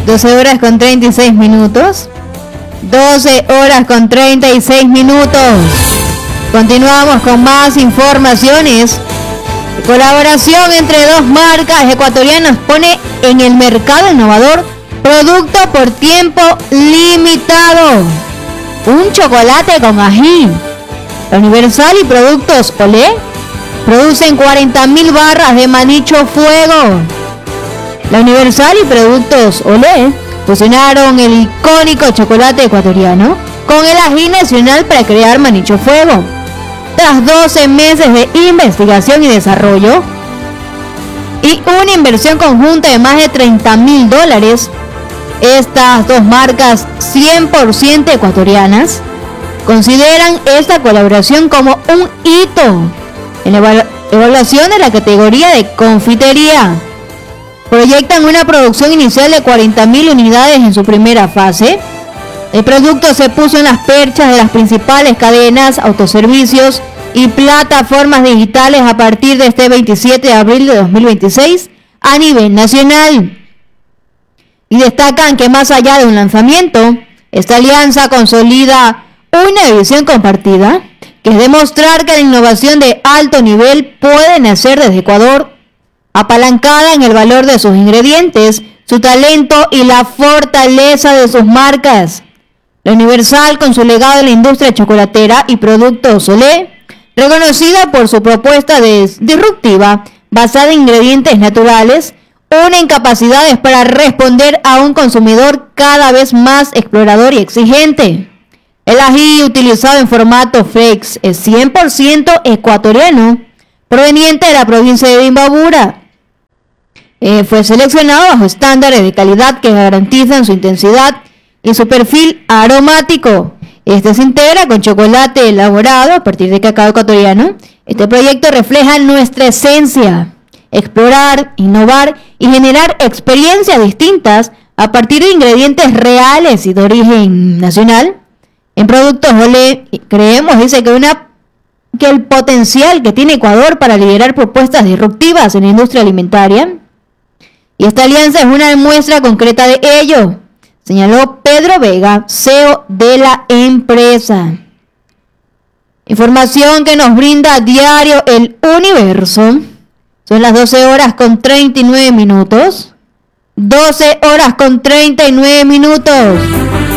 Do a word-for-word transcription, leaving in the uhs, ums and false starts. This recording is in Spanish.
doce horas con treinta y seis minutos. doce horas con treinta y seis minutos. Continuamos con más informaciones. Colaboración entre dos marcas ecuatorianas pone en el mercado innovador producto por tiempo limitado. Un chocolate con ají. La Universal y Productos Olé producen cuarenta mil barras de Manicho Fuego. La Universal y Productos Olé fusionaron el icónico chocolate ecuatoriano con el ají nacional para crear Manicho Fuego. Tras doce meses de investigación y desarrollo y una inversión conjunta de más de treinta mil dólares, estas dos marcas cien por ciento ecuatorianas consideran esta colaboración como un hito en la evalu- evaluación de la categoría de confitería. Proyectan una producción inicial de cuarenta mil unidades en su primera fase. El producto se puso en las perchas de las principales cadenas, autoservicios y plataformas digitales a partir de este veintisiete de abril de dos mil veintiséis a nivel nacional. Y destacan que más allá de un lanzamiento, esta alianza consolida una visión compartida, que es demostrar que la innovación de alto nivel puede nacer desde Ecuador, apalancada en el valor de sus ingredientes, su talento y la fortaleza de sus marcas. La Universal, con su legado en la industria chocolatera y Productos Olé, reconocida por su propuesta de disruptiva, basada en ingredientes naturales, unen capacidades para responder a un consumidor cada vez más explorador y exigente. El ají utilizado en formato flakes es cien por ciento ecuatoriano, proveniente de la provincia de Imbabura. Eh, fue seleccionado bajo estándares de calidad que garantizan su intensidad y su perfil aromático. Este se integra con chocolate elaborado a partir de cacao ecuatoriano. Este proyecto refleja nuestra esencia: explorar, innovar y generar experiencias distintas a partir de ingredientes reales y de origen nacional. En Productos Olé creemos, dice, que una que el potencial que tiene Ecuador para liderar propuestas disruptivas en la industria alimentaria. Y esta alianza es una muestra concreta de ello, señaló Pedro Vega, C E O de la empresa. Información que nos brinda a diario El Universo. Son las doce horas con treinta y nueve minutos. doce horas con treinta y nueve minutos.